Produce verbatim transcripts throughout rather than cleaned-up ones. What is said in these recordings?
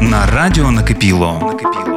на радіо Накипіло.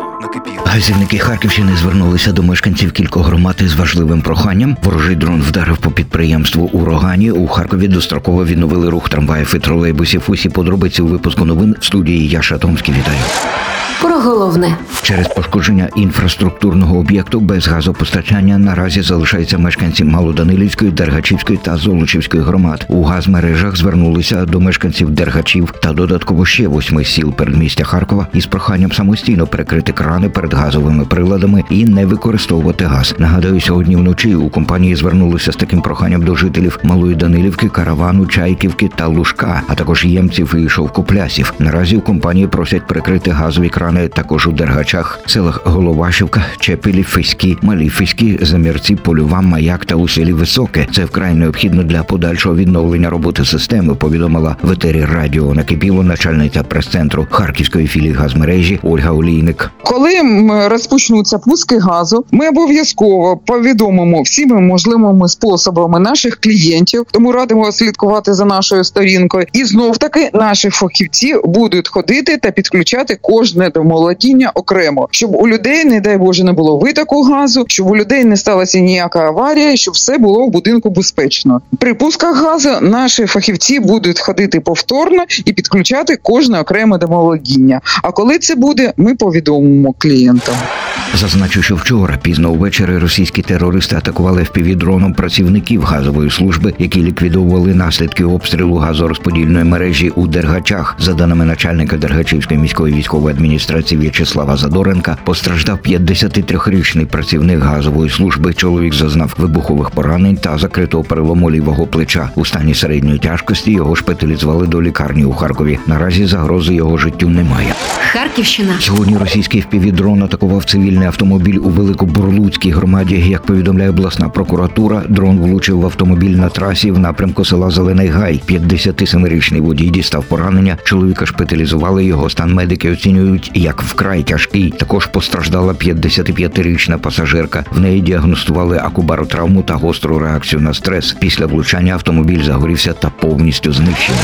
Газівники Харківщини звернулися до мешканців кількох громад із важливим проханням. Ворожий дрон вдарив по підприємству у Рогані. У Харкові достроково відновили рух трамваїв і тролейбусів. Усі подробиці у випуску новин в студії Яша Томський. Вітаю. Про головне. Через пошкодження інфраструктурного об'єкту без газопостачання наразі залишаються мешканці Малоданилівської, Дергачівської та Золочівської громад. У газмережах звернулися до мешканців Дергачів та додатково ще восьми сіл передмістя Харкова із проханням самостійно перекрити крани перед газовими приладами і не використовувати газ. Нагадаю, сьогодні вночі у компанії звернулися з таким проханням до жителів Малої Данилівки, Каравану, Чайківки та Лужка, а також Ємців і Шовкоплясів. Наразі у компанії просять перекрити газові крани також у Дергачах, селах Головашівка, Чепілі, Феські, Малі Феські, Замірці, Польова, Маяк та у селі Високе. Це вкрай необхідно для подальшого відновлення роботи системи, повідомила в етері радіо Накипіло начальниця прес-центру Харківської філії газмережі Ольга Олійник. Коли розпочнуться пуски газу, ми обов'язково повідомимо всіми можливими способами наших клієнтів, тому радимо слідкувати за нашою сторінкою. І знов-таки наші фахівці будуть ходити та підключати кожне домолодіння окремо, щоб у людей, не дай Боже, не було витоку газу, щоб у людей не сталася ніяка аварія, щоб все було в будинку безпечно. При пусках газу наші фахівці будуть ходити повторно і підключати кожне окреме домолодіння. А коли це буде, ми повідомимо клієнтам. Зазначу, що вчора пізно увечері російські терористи атакували впівдроном працівників газової служби, які ліквідовували наслідки обстрілу газорозподільної мережі у Дергачах. За даними начальника Дергачівської міської військової адміністрації В'ячеслава Задоренка, постраждав п'ятдесятитрирічний працівник газової служби. Чоловік зазнав вибухових поранень та закритого перелому лівого плеча. У стані середньої тяжкості його шпиталізували до лікарні у Харкові. Наразі загрози його життю немає. Харківщина. Сьогодні російський впівдрон атакував цивільний автомобіль у Великобурлуцькій громаді. Як повідомляє обласна прокуратура, дрон влучив в автомобіль на трасі в напрямку села Зелений Гай. п'ятдесятисемирічний водій дістав поранення. Чоловіка шпиталізували, його стан медики оцінюють як вкрай тяжкий. Також постраждала п'ятдесятип'ятирічна пасажирка. В неї діагностували акубаротравму та гостру реакцію на стрес. Після влучання автомобіль загорівся та повністю знищений.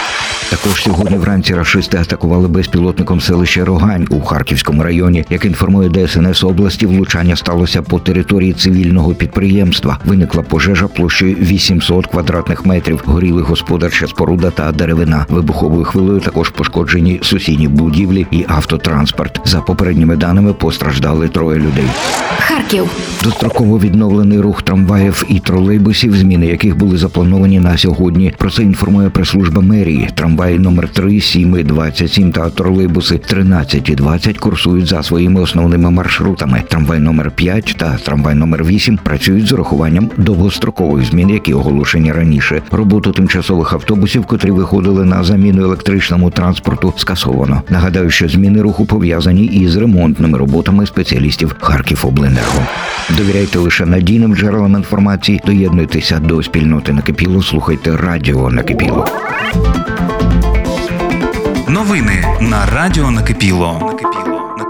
Також сьогодні вранці рашисти атакували безпілотником селище Рогань у Харківському районі. Як інформує Де Ес Ен Ес області, влучання сталося по території цивільного підприємства. Виникла пожежа площею вісімсот квадратних метрів. Горіли господарча споруда та деревина. Вибуховою хвилею також пошкоджені сусідні будівлі і автотранспорт. За попередніми даними постраждали троє людей. Харків. Достроково відновлений рух трамваїв і тролейбусів, зміни яких були заплановані на сьогодні. Про це інформує прес-служба мерії. Трамваї номер три, сім і двадцять сім та тролейбуси тринадцять і двадцять курсують за своїми основними маршрутами. Трамвай номер п'ять та трамвай номер вісім працюють з урахуванням довгострокових змін, які оголошені раніше. Роботу тимчасових автобусів, котрі виходили на заміну електричному транспорту, скасовано. Нагадаю, що зміни руху пов'язані із ремонтними роботами спеціалістів Харківобленерго. Довіряйте лише надійним джерелам інформації, доєднуйтеся до спільноти Накипіло, слухайте радіо Накипіло. Новини на радіо Накипіло.